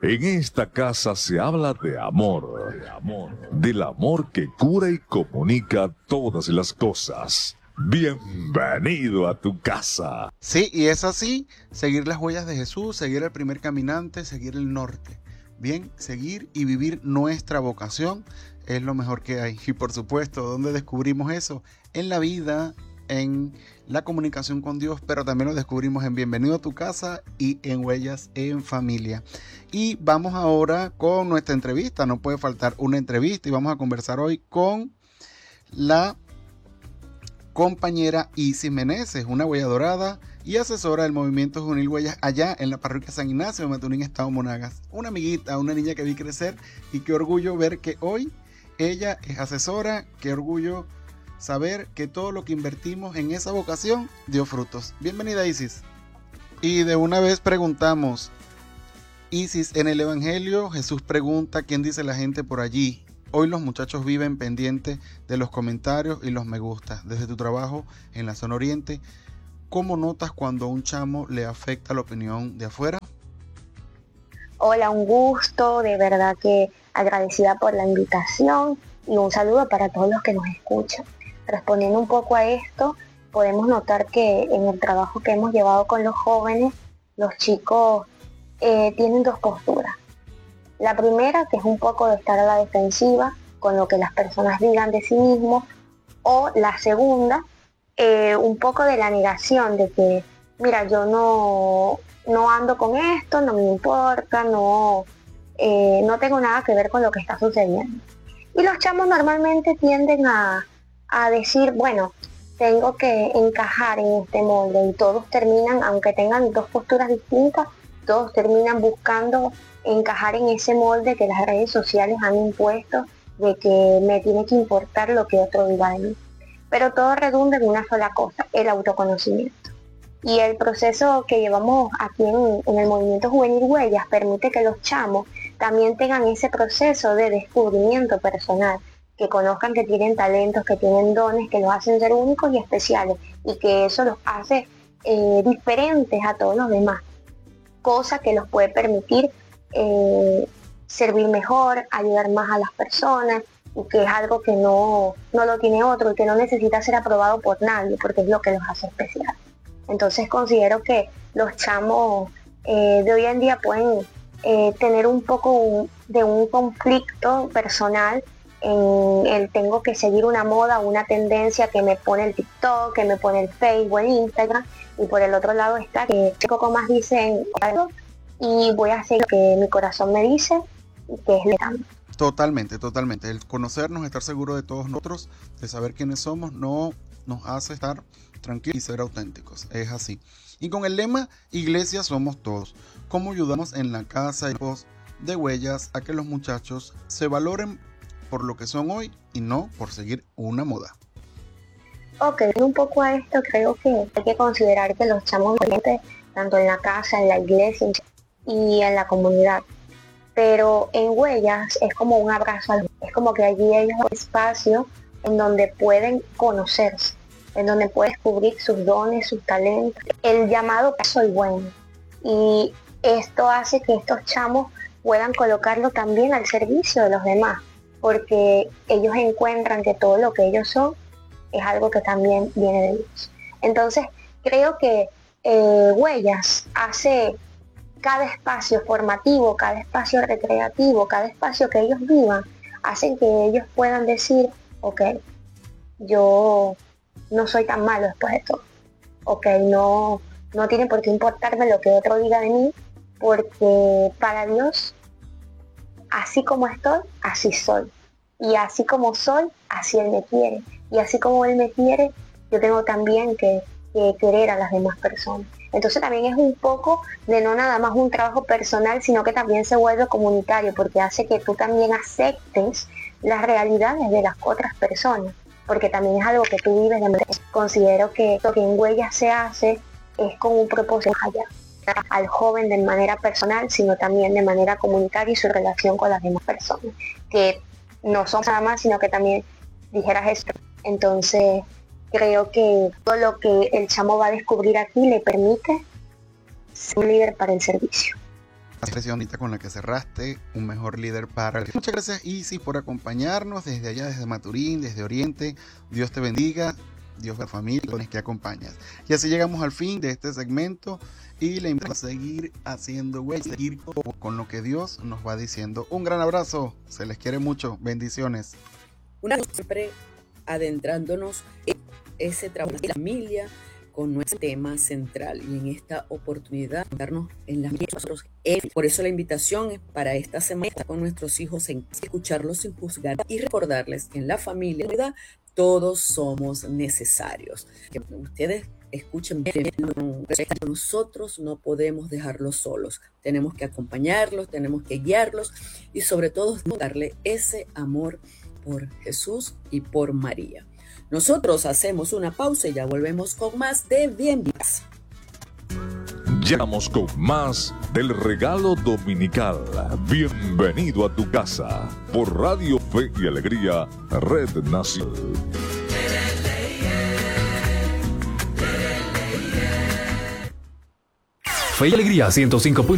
En esta casa se habla de amor, del amor que cura y comunica todas las cosas. Bienvenido a tu casa. Sí, y es así, seguir las huellas de Jesús, seguir al primer caminante, seguir el norte. Bien, seguir y vivir nuestra vocación es lo mejor que hay. Y por supuesto, ¿dónde descubrimos eso? En la vida, en la comunicación con Dios, pero también lo descubrimos en Bienvenido a tu casa y en Huellas en Familia. Y vamos ahora con nuestra entrevista, no puede faltar una entrevista y vamos a conversar hoy con la compañera Isis Meneses, una huella dorada y asesora del movimiento Juvenil Huellas allá en la parroquia San Ignacio de Maturín, Estado Monagas. Una amiguita, una niña que vi crecer y qué orgullo ver que hoy ella es asesora, qué orgullo saber que todo lo que invertimos en esa vocación dio frutos. Bienvenida, Isis. Y de una vez preguntamos, Isis, en el Evangelio Jesús pregunta quién dice la gente por allí. Hoy los muchachos viven pendientes de los comentarios y los me gusta. Desde tu trabajo en la zona oriente, ¿cómo notas cuando a un chamo le afecta la opinión de afuera? Hola, un gusto, de verdad que agradecida por la invitación y un saludo para todos los que nos escuchan. Respondiendo un poco a esto, podemos notar que en el trabajo que hemos llevado con los jóvenes, los chicos tienen dos posturas. La primera, que es un poco de estar a la defensiva con lo que las personas digan de sí mismos, o la segunda, un poco de la negación de que, mira, yo no ando con esto, no me importa, no tengo nada que ver con lo que está sucediendo. Y los chamos normalmente tienden a decir, bueno, tengo que encajar en este molde, y todos terminan, aunque tengan dos posturas distintas, todos terminan buscando encajar en ese molde que las redes sociales han impuesto, de que me tiene que importar lo que otro diga de mí. Pero todo redunda en una sola cosa, el autoconocimiento. Y el proceso que llevamos aquí en el movimiento Juvenil Huellas permite que los chamos también tengan ese proceso de descubrimiento personal, que conozcan que tienen talentos, que tienen dones, que los hacen ser únicos y especiales, y que eso los hace diferentes a todos los demás, cosa que los puede permitir servir mejor, ayudar más a las personas, y que es algo que no lo tiene otro y que no necesita ser aprobado por nadie, porque es lo que los hace especiales. Entonces considero que los chamos de hoy en día pueden tener un poco de un conflicto personal en el tengo que seguir una moda, una tendencia que me pone el TikTok, que me pone el Facebook, el Instagram, y por el otro lado está que un poco más dicen y voy a hacer lo que mi corazón me dice, y que es legal. Totalmente. El conocernos, estar seguro de todos nosotros, de saber quiénes somos, no nos hace estar tranquilos y ser auténticos. Es así. Y con el lema Iglesia somos todos, ¿cómo ayudamos en la casa y de Huellas a que los muchachos se valoren por lo que son hoy y no por seguir una moda? Ok, un poco a esto creo que hay que considerar que los chamos tanto en la casa, en la iglesia y en la comunidad, pero en Huellas es como un abrazo, es como que allí hay un espacio en donde pueden conocerse, en donde pueden descubrir sus dones, sus talentos, el llamado soy bueno, y esto hace que estos chamos puedan colocarlo también al servicio de los demás, porque ellos encuentran que todo lo que ellos son es algo que también viene de Dios. Entonces creo que Huellas hace cada espacio formativo, cada espacio recreativo, cada espacio que ellos vivan, hacen que ellos puedan decir, ok, yo no soy tan malo después de todo. Ok, no tiene por qué importarme lo que otro diga de mí, porque para Dios, así como estoy, así soy. Y así como soy, así Él me quiere. Y así como Él me quiere, yo tengo también que querer a las demás personas. Entonces también es un poco de no nada más un trabajo personal, sino que también se vuelve comunitario, porque hace que tú también aceptes las realidades de las otras personas, porque también es algo que tú vives de manera. Considero que lo que en Huellas se hace es con un propósito allá, al joven de manera personal, sino también de manera comunitaria y su relación con las demás personas, que no son nada más, sino que también dijeras esto. Entonces creo que todo lo que el chamo va a descubrir aquí le permite ser un líder para el servicio. expresión con la que cerraste, un mejor líder para el... Muchas gracias, Isis, por acompañarnos desde allá, desde Maturín, desde Oriente. Dios te bendiga, Dios de familia con los que acompañas. Y así llegamos al fin de este segmento y le invito a seguir haciendo huella, seguir con lo que Dios nos va diciendo. Un gran abrazo, se les quiere mucho, bendiciones. Una vez siempre adentrándonos en ese trabajo de la familia con nuestro tema central, y en esta oportunidad darnos en las nosotros. Por eso la invitación es para esta semana estar con nuestros hijos, en escucharlos sin juzgar y recordarles que en la familia todos somos necesarios. Que ustedes escuchen bien, nosotros no podemos dejarlos solos, tenemos que acompañarlos, tenemos que guiarlos y sobre todo darle ese amor por Jesús y por María. Nosotros hacemos una pausa y ya volvemos con más de Bienvenidas. Llegamos con más del regalo dominical. Bienvenido a tu casa por Radio Fe y Alegría, Red Nacional. Fe y Alegría 105.